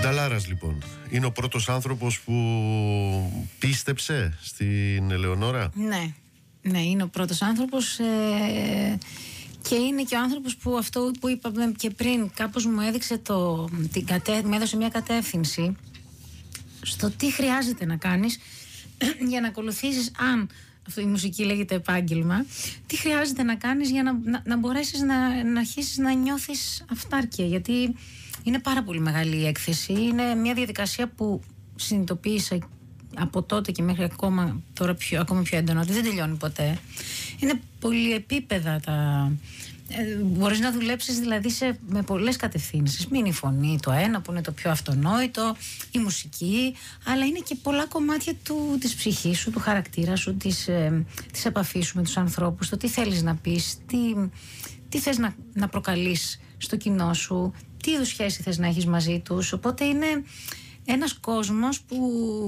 Νταλάρας λοιπόν είναι ο πρώτος άνθρωπος που πίστεψε στην Ελεονόρα. Ναι, είναι ο πρώτος άνθρωπος και είναι και ο άνθρωπος που αυτό που είπαμε και πριν κάπως μου έδειξε μου έδωσε μια κατεύθυνση στο τι χρειάζεται να κάνεις για να ακολουθήσεις, αν αυτή η μουσική λέγεται επάγγελμα, τι χρειάζεται να κάνεις για να μπορέσεις να αρχίσεις να νιώθεις αυτάρκεια, γιατί είναι πάρα πολύ μεγάλη η έκθεση. Είναι μια διαδικασία που συνειδητοποίησα από τότε και μέχρι τώρα ακόμα πιο έντονα, ότι δεν τελειώνει ποτέ. Είναι πολυεπίπεδα μπορείς να δουλέψεις δηλαδή με πολλές κατευθύνσεις. Μην είναι η φωνή το ένα που είναι το πιο αυτονόητο, η μουσική, αλλά είναι και πολλά κομμάτια της ψυχής σου, του χαρακτήρα σου, της επαφής σου με τους ανθρώπους, το τι θέλεις να πεις, τι θες να προκαλείς στο κοινό σου, τι είδους σχέση θες να έχεις μαζί τους. Οπότε είναι ένας κόσμος που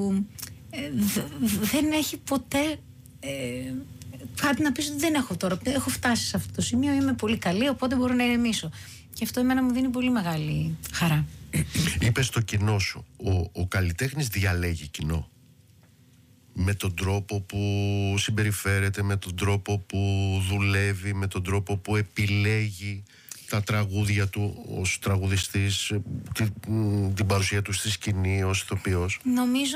δεν έχει ποτέ κάτι να πεις ότι δεν έχω τώρα. Έχω φτάσει σε αυτό το σημείο, είμαι πολύ καλή, οπότε μπορώ να ηρεμήσω. Και αυτό εμένα μου δίνει πολύ μεγάλη χαρά. Είπες το κοινό σου. Ο καλλιτέχνης διαλέγει κοινό. Με τον τρόπο που συμπεριφέρεται, με τον τρόπο που δουλεύει, με τον τρόπο που επιλέγει τα τραγούδια του ως τραγουδιστής, την παρουσία του στη σκηνή ως ηθοποιός. Νομίζω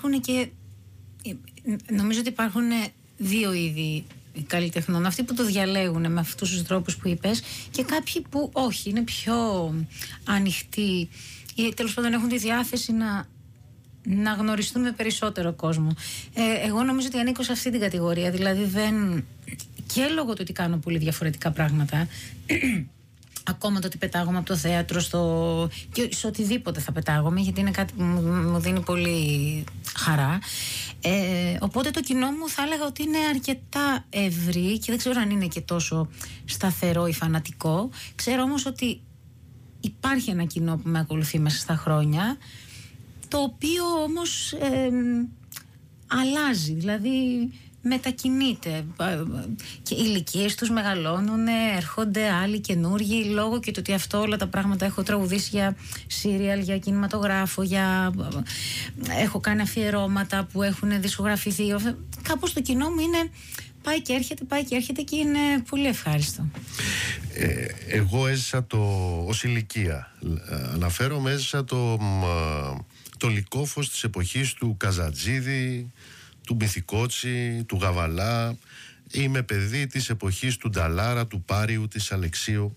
ότι υπάρχουν δύο είδη καλλιτεχνών. Αυτοί που το διαλέγουν με αυτούς τους τρόπους που είπες, και κάποιοι που όχι, είναι πιο ανοιχτοί ή τέλος πάντων έχουν τη διάθεση να γνωριστούν με περισσότερο κόσμο. Εγώ νομίζω ότι ανήκω σε αυτή την κατηγορία. Δηλαδή και λόγω του ότι κάνω πολύ διαφορετικά πράγματα, ακόμα το ότι πετάγομαι από το θέατρο και σε οτιδήποτε θα πετάγομαι, γιατί είναι κάτι που μου δίνει πολύ χαρά. Οπότε το κοινό μου θα έλεγα ότι είναι αρκετά ευρύ και δεν ξέρω αν είναι και τόσο σταθερό ή φανατικό. Ξέρω όμως ότι υπάρχει ένα κοινό που με ακολουθεί μέσα στα χρόνια, το οποίο όμως αλλάζει, δηλαδή μετακινείται και οι ηλικίες τους μεγαλώνουν, έρχονται άλλοι καινούργοι, λόγω και του ότι αυτό όλα τα πράγματα έχω τραγουδήσει για σύριαλ, για κινηματογράφο, έχω κάνει αφιερώματα που έχουν δισκογραφηθεί. Κάπως το κοινό μου πάει και έρχεται και είναι πολύ ευχάριστο. Εγώ έζησα ως ηλικία, αναφέρομαι, έζησα το λυκόφως της εποχής του Καζατζίδη, του Μπιθικότσι, του Γαβαλά. Είμαι παιδί της εποχής του Νταλάρα, του Πάριου, της Αλεξίου.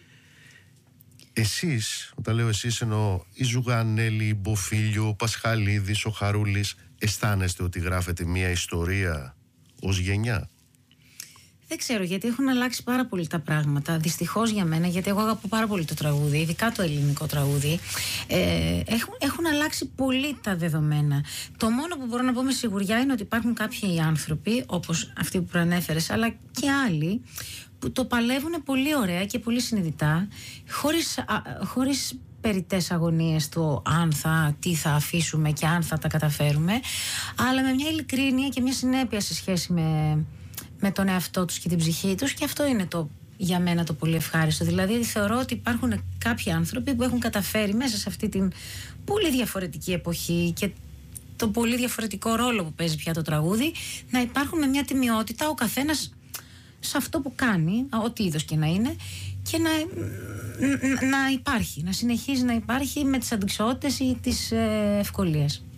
Εσείς, όταν λέω εσείς εννοώ η Ζουγανέλη, η Μποφίλιο, ο Πασχαλίδης, ο Χαρούλης, αισθάνεστε ότι γράφετε μια ιστορία ως γενιά? Δεν ξέρω, γιατί έχουν αλλάξει πάρα πολύ τα πράγματα. Δυστυχώς για μένα, γιατί εγώ αγαπώ πάρα πολύ το τραγούδι, ειδικά το ελληνικό τραγούδι. Έχουν αλλάξει πολύ τα δεδομένα. Το μόνο που μπορώ να πω με σιγουριά είναι ότι υπάρχουν κάποιοι άνθρωποι, όπως αυτοί που προανέφερες, αλλά και άλλοι, που το παλεύουν πολύ ωραία και πολύ συνειδητά, χωρίς περιττές αγωνίες του τι θα αφήσουμε και αν θα τα καταφέρουμε, αλλά με μια ειλικρίνεια και μια συνέπεια σε σχέση με τον εαυτό τους και την ψυχή τους, και αυτό είναι για μένα το πολύ ευχάριστο. Δηλαδή θεωρώ ότι υπάρχουν κάποιοι άνθρωποι που έχουν καταφέρει μέσα σε αυτή την πολύ διαφορετική εποχή και το πολύ διαφορετικό ρόλο που παίζει πια το τραγούδι, να υπάρχουν με μια τιμιότητα ο καθένας σε αυτό που κάνει, ό,τι είδος και να είναι, και να υπάρχει, να συνεχίζει να υπάρχει με τις αντικσότητες ή τις ευκολίες.